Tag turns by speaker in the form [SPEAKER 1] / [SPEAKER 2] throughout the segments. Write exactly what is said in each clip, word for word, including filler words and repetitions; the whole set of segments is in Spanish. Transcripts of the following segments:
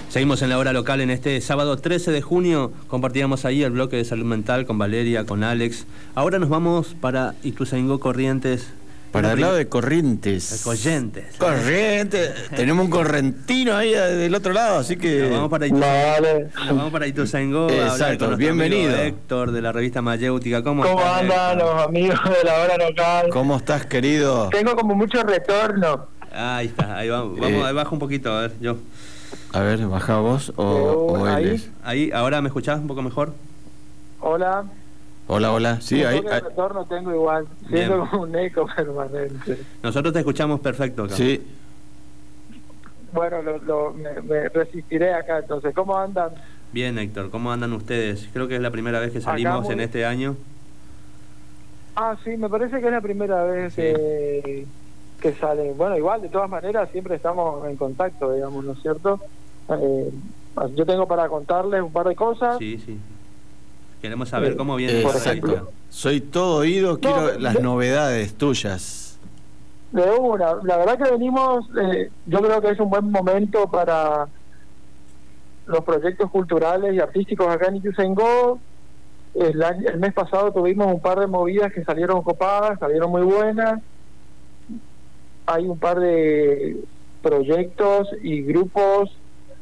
[SPEAKER 1] Seguimos en la hora local en este sábado trece de junio. Compartíamos ahí el bloque de salud mental con Valeria, con Alex. Ahora nos vamos para Ituzaingó, Corrientes.
[SPEAKER 2] Para el lado de Corrientes.
[SPEAKER 1] Corrientes.
[SPEAKER 2] Corrientes. Tenemos un correntino ahí del otro lado, así que...
[SPEAKER 1] Nos vamos para Ituzaingó. Nos vamos para Ituzaingó.
[SPEAKER 2] Exacto, bienvenido.
[SPEAKER 1] Héctor, de la revista Mayéutica. ¿Cómo,
[SPEAKER 3] ¿Cómo
[SPEAKER 1] estás,
[SPEAKER 3] andan
[SPEAKER 1] Héctor?
[SPEAKER 3] los amigos de la hora local?
[SPEAKER 2] ¿Cómo estás, querido?
[SPEAKER 3] Tengo como mucho retorno.
[SPEAKER 1] Ahí está, ahí vamos. Vamos,
[SPEAKER 2] Eh.
[SPEAKER 1] ahí baja un poquito, a ver, yo.
[SPEAKER 2] A ver, ¿baja vos o, o él
[SPEAKER 3] ahí.
[SPEAKER 2] es?
[SPEAKER 1] Ahí, ¿ahora me escuchás un poco mejor?
[SPEAKER 3] Hola.
[SPEAKER 2] Hola, hola. Sí,
[SPEAKER 3] un
[SPEAKER 2] ahí.
[SPEAKER 3] toque de
[SPEAKER 2] ahí-
[SPEAKER 3] retorno tengo igual.
[SPEAKER 1] Bien.
[SPEAKER 3] Siento como un eco permanente.
[SPEAKER 1] Nosotros te escuchamos perfecto acá.
[SPEAKER 2] Sí.
[SPEAKER 3] Bueno, lo, lo- me, me resistiré acá entonces. ¿Cómo andan?
[SPEAKER 1] Bien, Héctor, ¿cómo andan ustedes? Creo que es la primera vez que salimos
[SPEAKER 3] muy-
[SPEAKER 1] en este año.
[SPEAKER 3] Ah, sí, me parece que es la primera vez
[SPEAKER 1] Sí.
[SPEAKER 3] que, que sale. Bueno, igual, de todas maneras, siempre estamos en contacto, digamos, ¿no es cierto? Eh, yo tengo para contarles un par de cosas.
[SPEAKER 1] Sí, sí. Queremos saber
[SPEAKER 3] Eh,
[SPEAKER 1] cómo viene
[SPEAKER 3] por
[SPEAKER 1] la
[SPEAKER 2] Exacto.
[SPEAKER 1] revista.
[SPEAKER 2] Soy todo oído, quiero
[SPEAKER 3] No,
[SPEAKER 2] las
[SPEAKER 3] de-
[SPEAKER 2] novedades tuyas.
[SPEAKER 3] De una, la verdad que venimos, eh, yo creo que es un buen momento para los proyectos culturales y artísticos acá en Ituzaingó. El, año- el mes pasado tuvimos un par de movidas que salieron copadas, salieron muy buenas. Hay un par de proyectos y grupos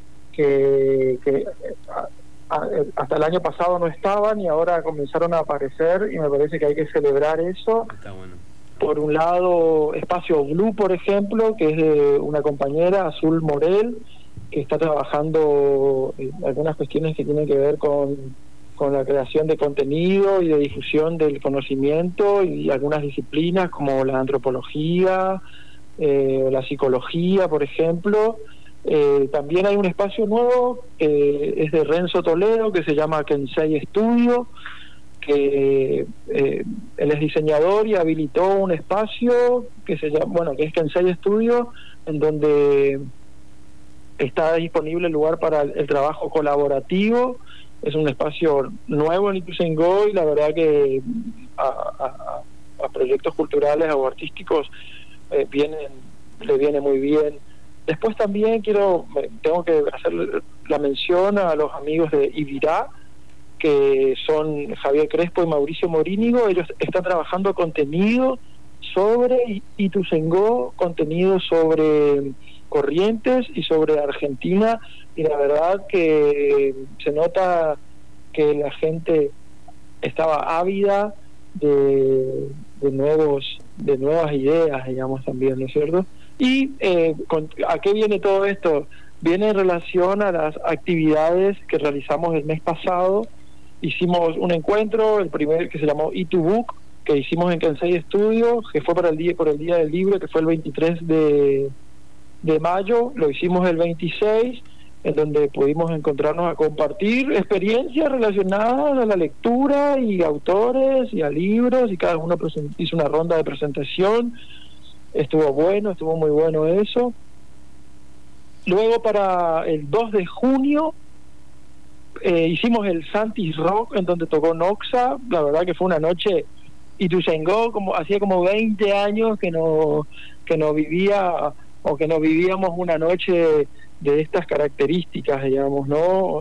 [SPEAKER 3] que, que a- a- hasta el año pasado no estaban y ahora comenzaron a aparecer, y me parece que hay que celebrar eso.
[SPEAKER 1] Está bueno.
[SPEAKER 3] Por un lado, Espacio Blue, por ejemplo, que es de una compañera, Azul Morel, que está trabajando en algunas cuestiones que tienen que ver con, con la creación de contenido y de difusión del conocimiento y algunas disciplinas como la antropología, eh, o la psicología, por ejemplo. Eh, también hay un espacio nuevo, eh, es de Renzo Toledo, que se llama Kensei Studio, que eh, él es diseñador y habilitó un espacio que se llama, bueno, que es Kensei Studio, en donde está disponible el lugar para el, el trabajo colaborativo. Es un espacio nuevo en Ituzaingó y la verdad que a, a, a proyectos culturales o artísticos eh, vienen, le viene muy bien. Después también quiero, tengo que hacer la mención a los amigos de Ibirá, que son Javier Crespo y Mauricio Morínigo. Ellos están trabajando contenido sobre Ituzaingó, contenido sobre Corrientes y sobre Argentina, y la verdad que se nota que la gente estaba ávida de, de nuevos de nuevas ideas, digamos, también, ¿no es cierto? Y eh, con, ¿a qué viene todo esto? Viene en relación a las actividades que realizamos el mes pasado. Hicimos un encuentro, el primer, que se llamó Itubook, que hicimos en Kensei Studio, que fue para el día por el Día del Libro, que fue el veintitrés de mayo. Lo hicimos el veintiséis, en donde pudimos encontrarnos a compartir experiencias relacionadas a la lectura y autores y a libros, y cada uno presen- hizo una ronda de presentación. Estuvo bueno, estuvo muy bueno eso. Luego, para el dos de junio, eh, hicimos el Santis Rock, en donde tocó Noxa. La verdad que fue una noche. Ituzaingó, como hacía como veinte años que no que no vivía o que no vivíamos una noche de estas características, digamos, ¿no?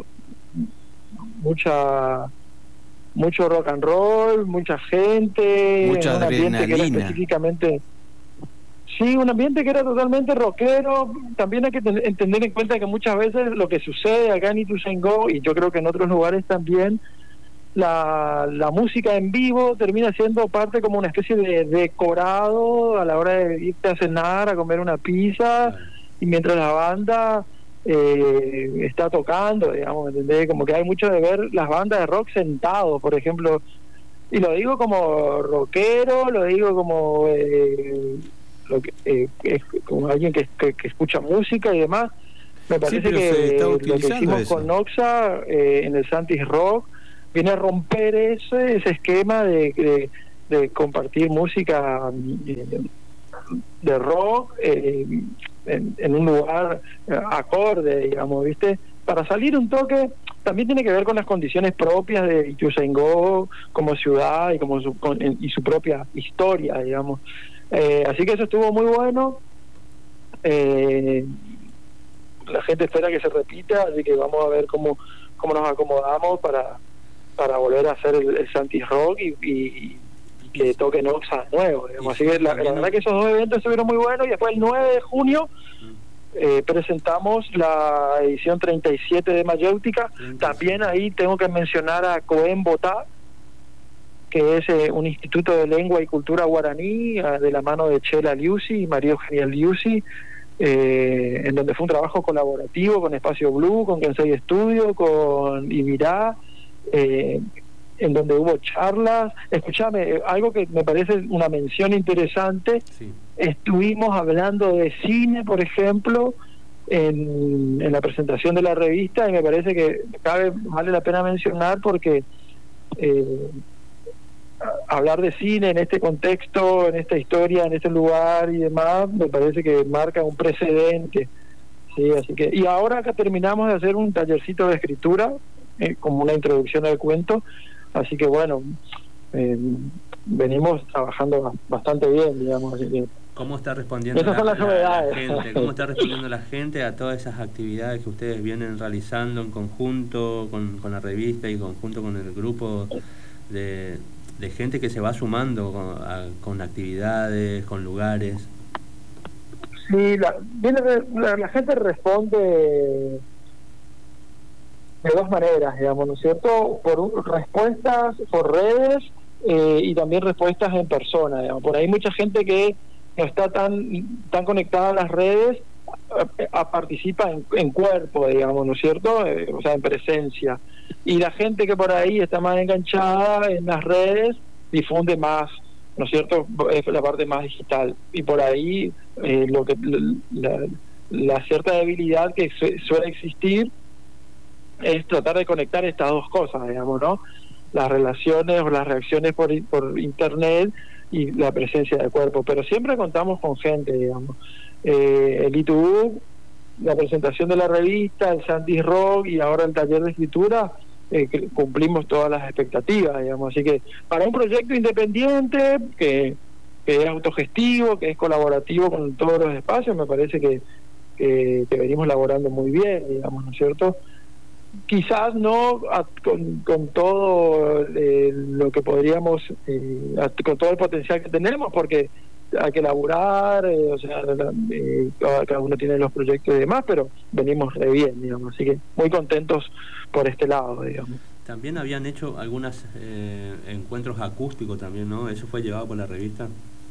[SPEAKER 3] Mucha mucho rock and roll, mucha gente,
[SPEAKER 2] Mucha
[SPEAKER 3] un ambiente que era
[SPEAKER 2] adrenalina.
[SPEAKER 3] específicamente, sí, un ambiente que era totalmente rockero. También hay que ten- tener en cuenta que muchas veces lo que sucede acá en Ituzaingó, y yo creo que en otros lugares también, la, la música en vivo termina siendo parte como una especie de decorado a la hora de irte a cenar, a comer una pizza, y mientras la banda eh, está tocando, digamos, ¿entendés? Como que hay mucho de ver las bandas de rock sentados, por ejemplo, y lo digo como rockero, lo digo como eh, lo que, eh, es como alguien que, que, que escucha música y demás. Me parece
[SPEAKER 2] pero se
[SPEAKER 3] que
[SPEAKER 2] está
[SPEAKER 3] lo que
[SPEAKER 2] utilizando
[SPEAKER 3] hicimos
[SPEAKER 2] eso.
[SPEAKER 3] con Noxa eh, en el Santis Rock viene a romper ese ese esquema de, de, de compartir música eh, de rock eh, en, en un lugar eh, acorde, digamos, ¿viste? Para salir un toque. También tiene que ver con las condiciones propias de Ituzaingó como ciudad y como su, con, y su propia historia, digamos. Eh, así que eso estuvo muy bueno. Eh, la gente espera que se repita, así que vamos a ver cómo, cómo nos acomodamos para, para volver a hacer el, el Santi Rock y, y, y que toquen Oxa nuevo, digamos. Así que la, la verdad que esos dos eventos estuvieron muy buenos, y después el nueve de junio eh, presentamos la edición treinta y siete de Mayéutica. También ahí tengo que mencionar a Cohen Botá, que es eh, un instituto de lengua y cultura guaraní, eh, de la mano de Chela Liusi y María Eugenia Liusi, eh, en donde fue un trabajo colaborativo con Espacio Blue, con Kensei Studio, con Ibirá, eh, en donde hubo charlas. Escúchame, algo que me parece una mención interesante, sí. Estuvimos hablando de cine, por ejemplo, en, en la presentación de la revista, y me parece que cabe, vale la pena mencionar porque eh, hablar de cine en este contexto, en esta historia, en este lugar y demás, me parece que marca un precedente, sí. Así que, y ahora que terminamos de hacer un tallercito de escritura, eh, como una introducción al cuento, así que bueno, eh, venimos trabajando bastante bien, digamos. Así que
[SPEAKER 1] ¿cómo está respondiendo la, la, la gente? ¿Cómo está respondiendo la gente a todas esas actividades que ustedes vienen realizando en conjunto con, con la revista y en conjunto con el grupo de de gente que se va sumando con, a, con actividades, con lugares?
[SPEAKER 3] Sí, la, viene, la, la gente responde de dos maneras, digamos, ¿no es cierto? Por respuestas por redes eh, y también respuestas en persona, digamos. Por ahí mucha gente que no está tan tan conectada a las redes a, a participa en, en cuerpo, digamos, ¿no es cierto? Eh, o sea, en presencia. Y la gente que por ahí está más enganchada en las redes difunde más, ¿no es cierto? Es la parte más digital. Y por ahí eh, lo que la, la cierta debilidad que su, suele existir es tratar de conectar estas dos cosas, digamos, ¿no? Las relaciones o las reacciones por, por internet y la presencia del cuerpo. Pero siempre contamos con gente, digamos. Eh, el I T U, la presentación de la revista, el Santi Rock y ahora el taller de escritura, eh, que cumplimos todas las expectativas, digamos. Así que para un proyecto independiente que, que es autogestivo, que es colaborativo con todos los espacios, me parece que, que, que venimos laborando muy bien, digamos, ¿no es cierto? Quizás no a, con, con todo eh, lo que podríamos, eh, a, con todo el potencial que tenemos, porque hay que laburar, eh, o sea, eh, cada, cada uno tiene los proyectos y demás, pero venimos re bien, digamos, así que muy contentos por este lado, digamos.
[SPEAKER 1] También habían hecho algunos eh, encuentros acústicos también, ¿no? ¿Eso fue llevado por la revista?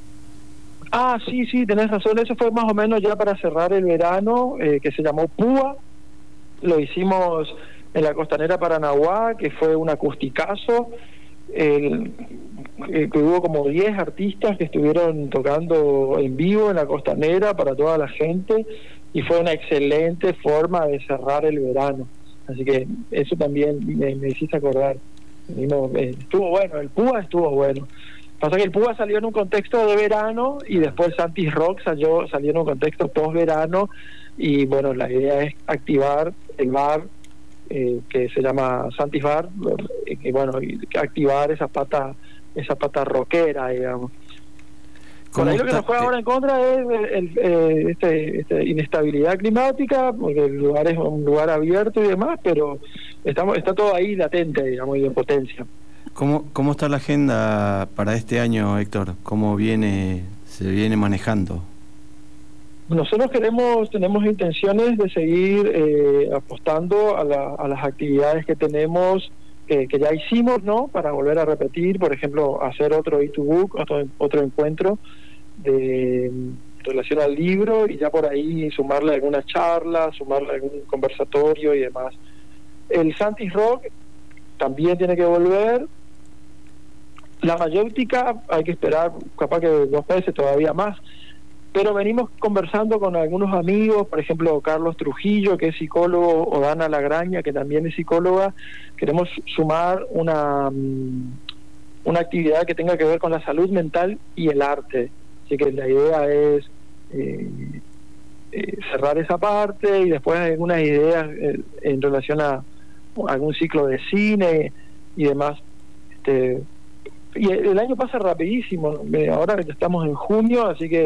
[SPEAKER 3] Ah, sí, sí, tenés razón, eso fue más o menos ya para cerrar el verano, eh, que se llamó Púa, lo hicimos en la Costanera Paranaguá, que fue un acusticazo, el, el, que hubo como diez artistas que estuvieron tocando en vivo en la Costanera para toda la gente, y fue una excelente forma de cerrar el verano. Así que eso también me, me hiciste acordar. No, eh, estuvo bueno, el Púa estuvo bueno. Pasa que el Púa salió en un contexto de verano y después Santi Rock salió, salió en un contexto post-verano, y bueno, la idea es activar el bar eh, que se llama Santi Bar, eh, y bueno, y activar esa pata esa pata rockera, digamos. Por ahí lo que nos juega ahora en contra es el, el, el, este, este inestabilidad climática, porque el lugar es un lugar abierto y demás, pero estamos está todo ahí latente, digamos, y de potencia.
[SPEAKER 2] ¿Cómo, cómo está la agenda para este año, Héctor? ¿Cómo viene se viene manejando?
[SPEAKER 3] Nosotros queremos, tenemos intenciones de seguir eh, apostando a, la, a las actividades que tenemos, que, que ya hicimos, ¿no? Para volver a repetir, por ejemplo, hacer otro E dos Book, otro, otro encuentro de en relación al libro, y ya por ahí sumarle alguna charla, sumarle algún conversatorio y demás. El Santi Rock también tiene que volver. La Mayéutica hay que esperar capaz que dos meses, todavía más. Pero venimos conversando con algunos amigos, por ejemplo Carlos Trujillo, que es psicólogo, o Dana Lagraña, que también es psicóloga. Queremos sumar una, una actividad que tenga que ver con la salud mental y el arte. Así que la idea es eh, eh, cerrar esa parte, y después hay algunas ideas eh, en relación a algún ciclo de cine y demás. Este, y el año pasa rapidísimo, ahora estamos en junio, así que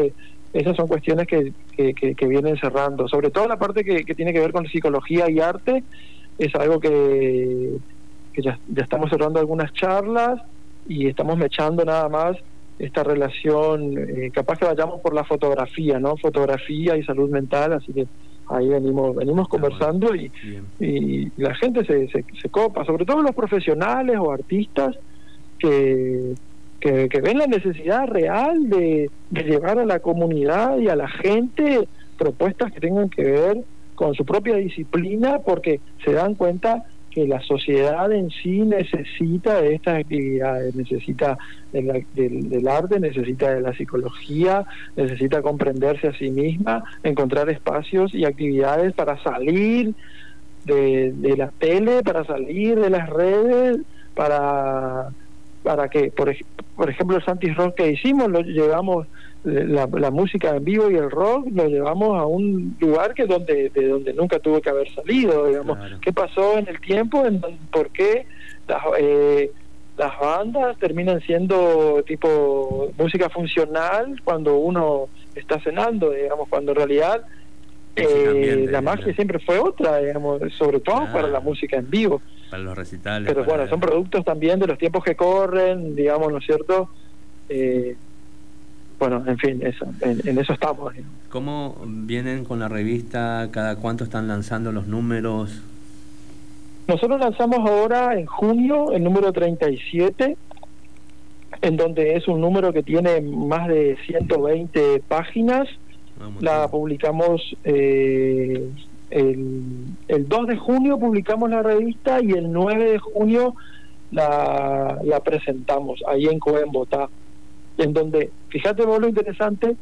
[SPEAKER 3] esas son cuestiones que, que, que, que vienen cerrando. Sobre todo la parte que, que tiene que ver con psicología y arte, es algo que, que ya, ya estamos cerrando algunas charlas y estamos mechando nada más esta relación, eh, capaz que vayamos por la fotografía, ¿no? Fotografía y salud mental, así que ahí venimos venimos conversando y, y la gente se, se, se copa, sobre todo los profesionales o artistas que, que, que ven la necesidad real de, de llevar a la comunidad y a la gente propuestas que tengan que ver con su propia disciplina, porque se dan cuenta que la sociedad en sí necesita de estas actividades, necesita de la, del, del arte, necesita de la psicología, necesita comprenderse a sí misma, encontrar espacios y actividades para salir de, de la tele, para salir de las redes, para para que, por, ej por ejemplo, el Santis Rock que hicimos, lo llevamos, la, la música en vivo y el rock, lo llevamos a un lugar que donde de donde nunca tuvo que haber salido, digamos. Claro. ¿Qué pasó en el tiempo? En, ¿Por qué las, eh, las bandas terminan siendo tipo música funcional cuando uno está cenando, digamos, cuando en realidad eh, la magia siempre fue otra, digamos, sobre todo claro. para la música en vivo?
[SPEAKER 1] Para los recitales.
[SPEAKER 3] Pero bueno, son productos también de los tiempos que corren, digamos, ¿no es cierto? Eh, bueno, en fin, eso, en, en eso estamos. Digamos.
[SPEAKER 1] ¿Cómo vienen con la revista? ¿Cada cuánto están lanzando los números?
[SPEAKER 3] Nosotros lanzamos ahora en junio el número treinta y siete, en donde es un número que tiene más de ciento veinte páginas. Vamos la bien. Publicamos... Eh, El, el dos de junio publicamos la revista y el nueve de junio la, la presentamos ahí en Coembotá, en donde, fíjate vos lo interesante,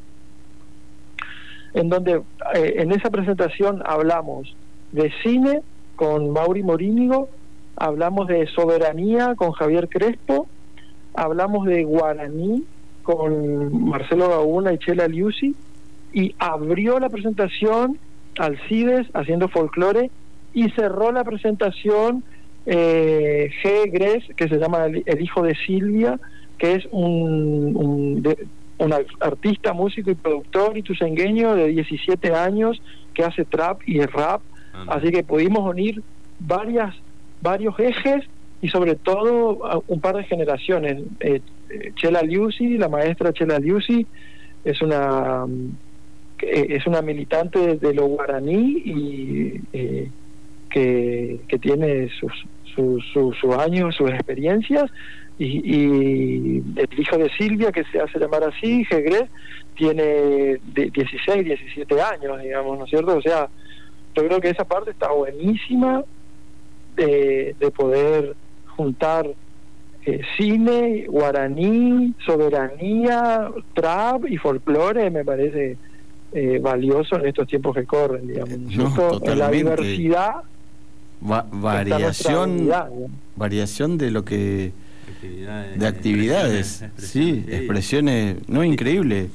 [SPEAKER 3] en donde eh, en esa presentación hablamos de cine con Mauri Morínigo, hablamos de soberanía con Javier Crespo, hablamos de guaraní con Marcelo Gauna y Chela Liuzzi, y abrió la presentación Alcides haciendo folclore, y cerró la presentación eh, G. Gres, que se llama el, el hijo de Silvia, que es un, un, de, un artista, músico y productor ituzengueño de diecisiete años que hace trap y rap. Ah, no. Así que pudimos unir varias varios ejes y sobre todo un par de generaciones. eh, Chela Liuzzi, la maestra Chela Liuzzi, es una es una militante de lo guaraní y eh, que, que tiene sus sus su, su años, sus experiencias, y, y el hijo de Silvia, que se hace llamar así, Gegre, tiene de dieciséis, diecisiete años, digamos, ¿no es cierto? O sea, yo creo que esa parte está buenísima de, de poder juntar eh, cine, guaraní, soberanía, trap y folclore. Me parece eh, valioso en estos tiempos que corren, digamos, ¿no?
[SPEAKER 2] No,
[SPEAKER 3] en la diversidad
[SPEAKER 2] Va variación vida, variación de lo que
[SPEAKER 1] actividades,
[SPEAKER 2] de actividades, expresiones, sí, sí, expresiones, no, increíble.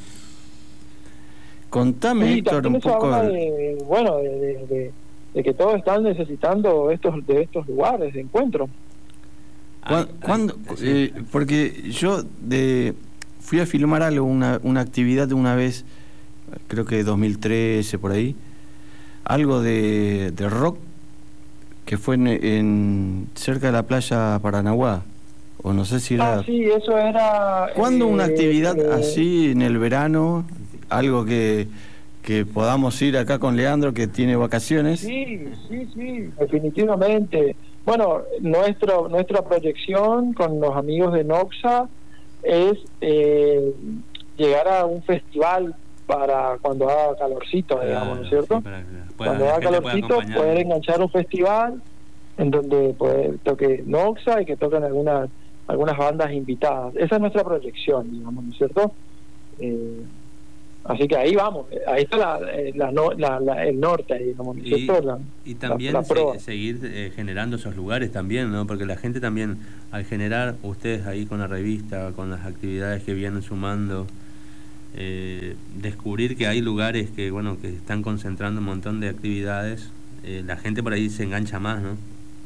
[SPEAKER 2] Contame, sí, Héctor, un poco
[SPEAKER 3] de, bueno, de, de, de, de que todos están necesitando estos de estos lugares de encuentro.
[SPEAKER 2] ¿Cuándo? ¿Cuándo? Eh, porque yo de fui a filmar algo, una, una actividad de una vez, creo que dos mil trece, por ahí, algo de, de rock, que fue en, en cerca de la playa Paranaguá, o no sé si era...
[SPEAKER 3] Ah, sí, eso era...
[SPEAKER 2] ¿Cuándo
[SPEAKER 3] eh,
[SPEAKER 2] una actividad
[SPEAKER 3] eh,
[SPEAKER 2] así en el verano, algo que, que podamos ir acá con Leandro, que tiene vacaciones?
[SPEAKER 3] Sí, sí, sí, definitivamente. Bueno, nuestro, nuestra proyección con los amigos de Noxa es eh, llegar a un festival para cuando haga calorcito, claro, digamos, ¿no es cierto? Sí, pueda, cuando haga calorcito, poder enganchar un festival en donde pues, toque Noxa y que toquen algunas algunas bandas invitadas. Esa es nuestra proyección, digamos, ¿no es cierto? Eh, así que ahí vamos, ahí está la, la, la, la, el norte, digamos, ¿no es cierto? La,
[SPEAKER 1] y también
[SPEAKER 3] la, la
[SPEAKER 1] se, seguir eh, generando esos lugares también, ¿no? Porque la gente también, al generar, ustedes ahí con la revista, con las actividades que vienen sumando, Eh, descubrir que hay lugares que bueno que están concentrando un montón de actividades, eh, la gente por ahí se engancha más, ¿no?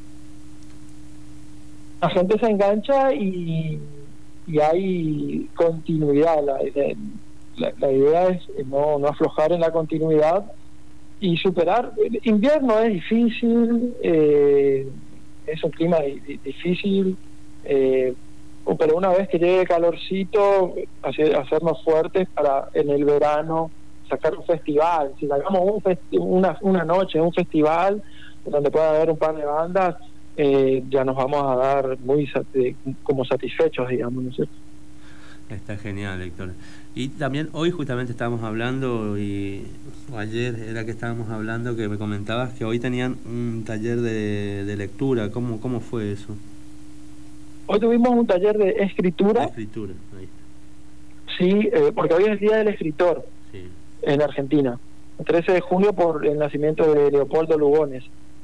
[SPEAKER 3] La gente se engancha y, y hay continuidad. La, de, la, la idea es no, no aflojar en la continuidad y superar. El invierno es difícil, eh, es un clima di, difícil, eh, pero una vez que llegue el calorcito, hacer, hacernos fuertes para en el verano sacar un festival. Si sacamos un festi una, una noche, un festival donde pueda haber un par de bandas, eh, ya nos vamos a dar muy sat como satisfechos, digamos, ¿no es cierto?
[SPEAKER 1] Está genial, Héctor. Y también hoy justamente estábamos hablando, y o ayer era que estábamos hablando, que me comentabas que hoy tenían un taller de, de lectura. ¿Cómo, cómo fue eso?
[SPEAKER 3] Hoy tuvimos un taller de escritura.
[SPEAKER 1] De escritura, ahí está.
[SPEAKER 3] Sí, eh, porque hoy es el Día del Escritor, sí, en Argentina. El trece de junio por el nacimiento de Leopoldo Lugones.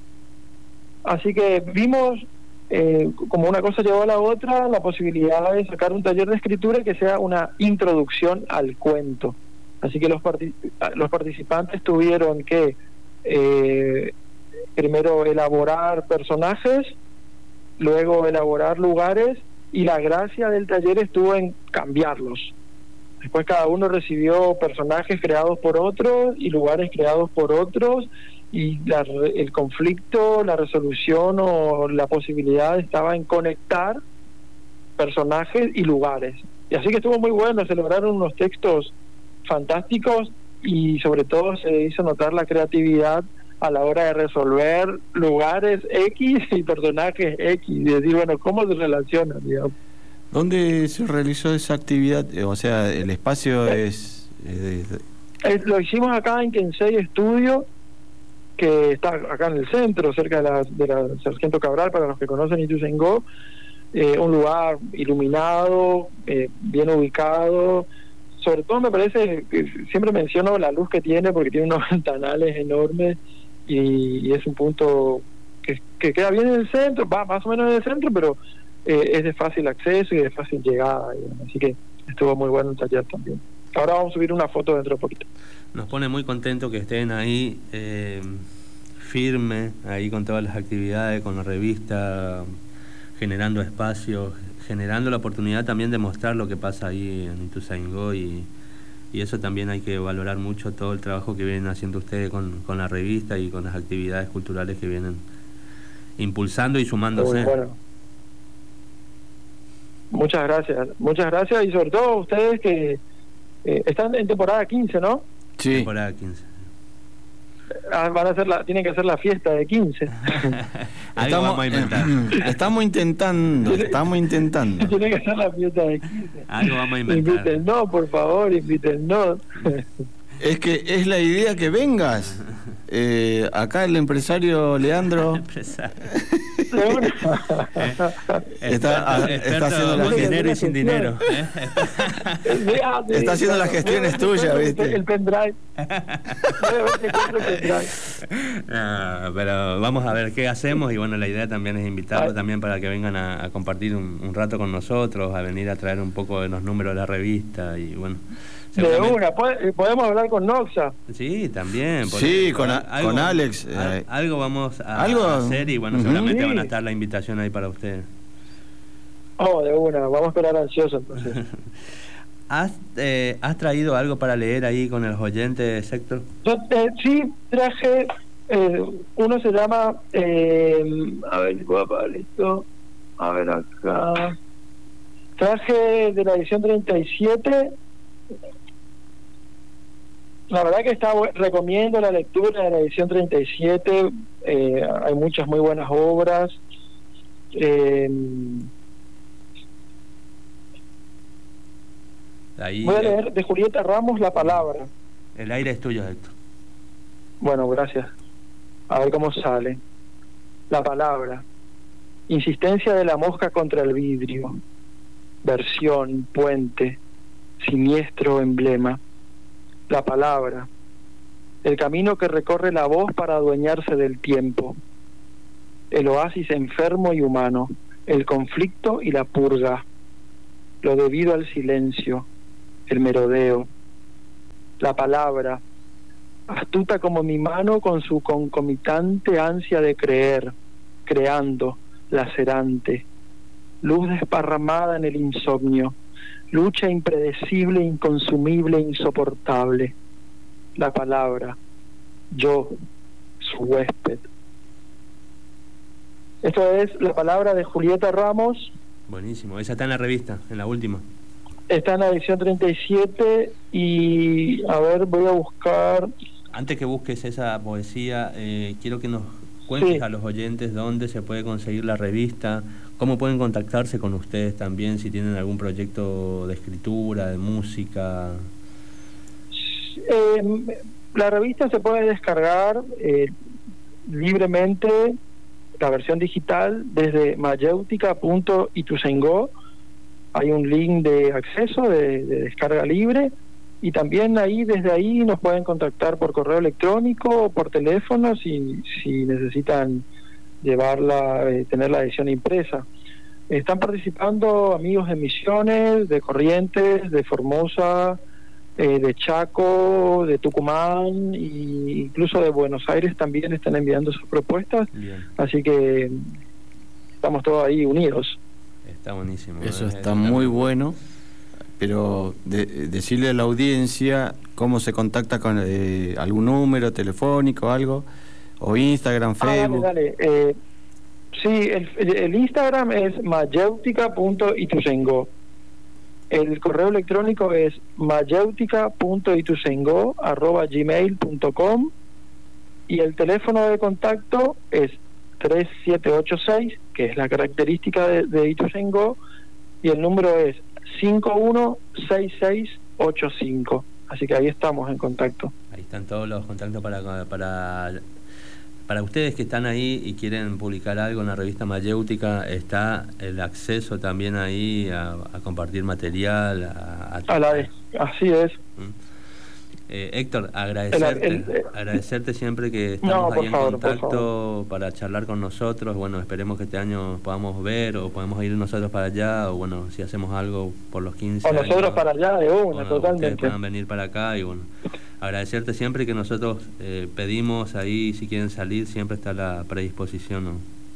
[SPEAKER 3] Así que vimos, eh, como una cosa llevó a la otra, la posibilidad de sacar un taller de escritura que sea una introducción al cuento. Así que los, partic los participantes tuvieron que eh, primero elaborar personajes, luego elaborar lugares, y la gracia del taller estuvo en cambiarlos. Después cada uno recibió personajes creados por otros y lugares creados por otros, y la, el conflicto, la resolución o la posibilidad estaba en conectar personajes y lugares. Y así que estuvo muy bueno, se lograron unos textos fantásticos y sobre todo se hizo notar la creatividad a la hora de resolver lugares X y personajes X, y decir, bueno, ¿cómo se relacionan, digamos?
[SPEAKER 2] ¿Dónde se realizó esa actividad? O sea, el espacio es... es,
[SPEAKER 3] es lo hicimos acá en Kensei Studio, que está acá en el centro, cerca de la, de la Sargento Cabral, para los que conocen Ituzaingó. Eh, un lugar iluminado, eh, bien ubicado. Sobre todo me parece, que siempre menciono la luz que tiene, porque tiene unos ventanales enormes, y, y es un punto que, que queda bien en el centro, va más o menos en el centro, pero eh, es de fácil acceso y de fácil llegada, digamos. Así que estuvo muy bueno el taller también. Ahora vamos a subir una foto dentro de poquito.
[SPEAKER 1] Nos pone muy contento que estén ahí eh, firme, ahí con todas las actividades, con la revista, generando espacios, generando la oportunidad también de mostrar lo que pasa ahí en Ituzaingó, y, y eso también hay que valorar mucho, todo el trabajo que vienen haciendo ustedes con, con la revista y con las actividades culturales que vienen impulsando y sumándose.
[SPEAKER 3] Muy bueno. Muchas gracias, muchas gracias, y sobre todo ustedes que eh, están en temporada quince, ¿no?
[SPEAKER 2] Sí.
[SPEAKER 1] Temporada quince.
[SPEAKER 3] Ah, van a hacer la, tienen que hacer la fiesta de quince.
[SPEAKER 1] Algo estamos, vamos a inventar.
[SPEAKER 2] Estamos intentando, estamos intentando.
[SPEAKER 3] Tienen que hacer la fiesta de quince.
[SPEAKER 1] Algo vamos a inventar.
[SPEAKER 3] Invítennos, por favor, invítennos.
[SPEAKER 2] Es que es la idea que vengas. Eh, acá el empresario Leandro
[SPEAKER 1] empresario.
[SPEAKER 2] está, está haciendo la
[SPEAKER 1] dinero y sin dinero. ¿eh?
[SPEAKER 2] Está haciendo las gestiones tuyas, ¿viste?
[SPEAKER 3] El pendrive.
[SPEAKER 1] No, pero vamos a ver qué hacemos, y bueno, la idea también es invitarlos también para que vengan a, a compartir un, un rato con nosotros, a venir a traer un poco de los números de la revista, y bueno.
[SPEAKER 3] De una, podemos hablar con Noxa.
[SPEAKER 1] Sí, también.
[SPEAKER 2] Sí, con, a,
[SPEAKER 1] algo,
[SPEAKER 2] con Alex.
[SPEAKER 1] Al, algo vamos a,
[SPEAKER 2] ¿Algo?
[SPEAKER 1] a hacer, y bueno,
[SPEAKER 2] uh-huh.
[SPEAKER 1] seguramente
[SPEAKER 3] sí.
[SPEAKER 1] van a estar la invitación ahí para ustedes.
[SPEAKER 3] Oh, de una, vamos a esperar ansiosos entonces.
[SPEAKER 1] ¿Has, eh, ¿Has traído algo para leer ahí con los oyentes, Héctor?
[SPEAKER 3] Yo eh, sí traje, eh, uno se llama, eh, a ver, guapa, listo, a ver acá, traje de la edición treinta y siete. La verdad que está, recomiendo la lectura de la edición treinta y siete, eh, hay muchas muy buenas obras. Eh,
[SPEAKER 1] Ahí,
[SPEAKER 3] voy a leer de Julieta Ramos La Palabra.
[SPEAKER 1] El aire es tuyo, Héctor.
[SPEAKER 3] Bueno, gracias. A ver cómo sale. La palabra. Insistencia de la mosca contra el vidrio. Versión, puente, siniestro emblema. La palabra. El camino que recorre la voz para adueñarse del tiempo. El oasis enfermo y humano. El conflicto y la purga. Lo debido al silencio. El merodeo. La palabra. Astuta como mi mano con su concomitante ansia de creer, creando, lacerante, luz desparramada en el insomnio, lucha impredecible, inconsumible, insoportable. La palabra, yo, su huésped. Esto es La palabra de Julieta Ramos.
[SPEAKER 1] Buenísimo, esa está en la revista, en la última.
[SPEAKER 3] Está en la edición treinta y siete y, a ver, voy a buscar...
[SPEAKER 1] Antes que busques esa poesía, eh, quiero que nos cuentes
[SPEAKER 3] Sí.
[SPEAKER 1] a los oyentes dónde se puede conseguir la revista, cómo pueden contactarse con ustedes también, si tienen algún proyecto de escritura, de música.
[SPEAKER 3] Eh, la revista se puede descargar eh, libremente, la versión digital, desde mayeutica punto ituzaingó. Hay un link de acceso, de, de descarga libre, y también ahí, desde ahí, nos pueden contactar por correo electrónico o por teléfono si, si necesitan llevarla, eh, tener la edición impresa. Están participando amigos de Misiones, de Corrientes, de Formosa, eh, de Chaco, de Tucumán, e incluso de Buenos Aires también están enviando sus propuestas.
[SPEAKER 1] Bien.
[SPEAKER 3] Así que estamos todos ahí unidos.
[SPEAKER 1] Está buenísimo.
[SPEAKER 2] Eso
[SPEAKER 1] ¿eh?
[SPEAKER 2] está
[SPEAKER 1] Eso
[SPEAKER 2] muy
[SPEAKER 1] también.
[SPEAKER 2] bueno, pero de, decirle a la audiencia cómo se contacta con eh, algún número telefónico, algo, o Instagram, Facebook.
[SPEAKER 3] Ah, dale, dale. Eh, sí, el, el, el Instagram es mayeutica punto ituzaingó. El correo electrónico es mayeutica punto ituzaingó arroba gmail punto com y el teléfono de contacto es tres siete ocho seis, que es la característica de, de Ituzaingó, y el número es cinco uno seis seis ocho cinco. Así que ahí estamos en contacto.
[SPEAKER 1] Ahí están todos los contactos para, para, para ustedes que están ahí y quieren publicar algo en la revista Mayéutica. Está el acceso también ahí a, a compartir material. A, a,
[SPEAKER 3] A la de, así es.
[SPEAKER 1] ¿Mm? Eh, Héctor, agradecerte,
[SPEAKER 3] El- el-
[SPEAKER 1] agradecerte siempre que estamos
[SPEAKER 3] No,
[SPEAKER 1] ahí
[SPEAKER 3] por
[SPEAKER 1] en
[SPEAKER 3] favor, por
[SPEAKER 1] contacto para charlar con nosotros. Bueno, esperemos que este año podamos ver o podemos ir nosotros para allá, o bueno, si hacemos algo por los quince
[SPEAKER 3] O nosotros
[SPEAKER 1] años,
[SPEAKER 3] para allá de una,
[SPEAKER 1] bueno, ustedes
[SPEAKER 3] totalmente.
[SPEAKER 1] puedan venir para acá y bueno, agradecerte siempre que nosotros eh, pedimos ahí, si quieren salir, siempre está a la predisposición, ¿no?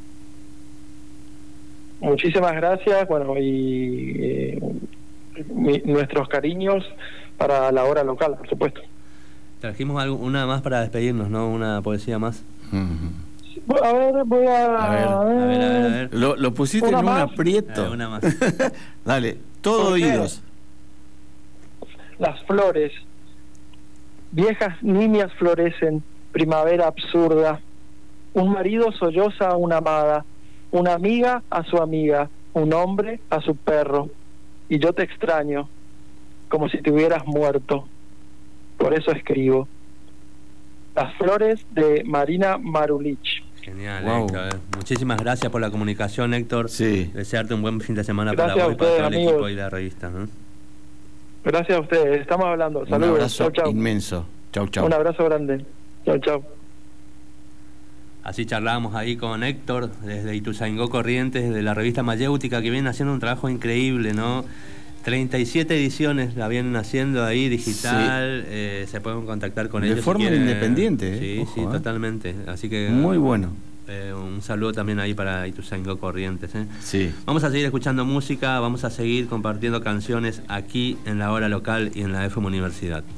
[SPEAKER 3] Muchísimas gracias, bueno, y eh, mi- nuestros cariños para la hora local, por supuesto.
[SPEAKER 1] Trajimos algo, una más para despedirnos, ¿no? Una poesía más.
[SPEAKER 2] Ujú.
[SPEAKER 3] A ver, voy a...
[SPEAKER 2] A ver,
[SPEAKER 1] A ver, a ver, a ver.
[SPEAKER 2] Lo, lo pusiste
[SPEAKER 3] Una
[SPEAKER 2] en un
[SPEAKER 3] más.
[SPEAKER 2] aprieto.
[SPEAKER 1] Eh, una más.
[SPEAKER 2] Dale, todo
[SPEAKER 3] ¿Por qué?
[SPEAKER 2] oídos.
[SPEAKER 3] Las flores, viejas niñas florecen, primavera absurda. Un marido solloza a una amada, una amiga a su amiga, un hombre a su perro. Y yo te extraño, como si te hubieras muerto. Por eso escribo. Las flores de Marina Marulich.
[SPEAKER 1] Genial,
[SPEAKER 2] Wow.
[SPEAKER 1] Héctor. eh. Muchísimas gracias por la comunicación, Héctor.
[SPEAKER 2] Sí.
[SPEAKER 1] Desearte un buen fin de semana
[SPEAKER 3] Gracias
[SPEAKER 1] para
[SPEAKER 3] a
[SPEAKER 1] vos y para
[SPEAKER 3] ustedes,
[SPEAKER 1] todo el
[SPEAKER 3] amigos.
[SPEAKER 1] equipo y la revista, ¿no?
[SPEAKER 3] Gracias a ustedes, estamos hablando.
[SPEAKER 2] Un
[SPEAKER 3] Saludos.
[SPEAKER 2] abrazo
[SPEAKER 3] Chau, chau.
[SPEAKER 2] inmenso. Chau, chau.
[SPEAKER 3] Un abrazo grande. Chau, chau.
[SPEAKER 1] Así charlábamos ahí con Héctor desde Ituzaingó Corrientes, de la revista Mayéutica, que vienen haciendo un trabajo increíble, ¿no? treinta y siete ediciones la vienen haciendo ahí, digital,
[SPEAKER 2] Sí.
[SPEAKER 1] eh, se pueden contactar con
[SPEAKER 2] De
[SPEAKER 1] ellos. si
[SPEAKER 2] forma
[SPEAKER 1] quieren.
[SPEAKER 2] independiente, eh.
[SPEAKER 1] Sí,
[SPEAKER 2] Ojo,
[SPEAKER 1] sí,
[SPEAKER 2] eh.
[SPEAKER 1] totalmente. Así que
[SPEAKER 2] Muy bueno.
[SPEAKER 1] eh, un saludo también ahí para Ituzaingó Corrientes. ¿eh?
[SPEAKER 2] Sí.
[SPEAKER 1] Vamos a seguir escuchando música, vamos a seguir compartiendo canciones aquí en la hora local y en la F M Universidad.